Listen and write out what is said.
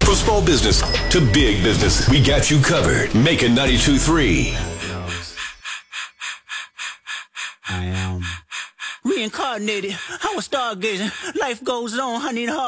From small business to big business, we got you covered. Making 92.3. I am reincarnated. I was stargazing. Life goes on. I need a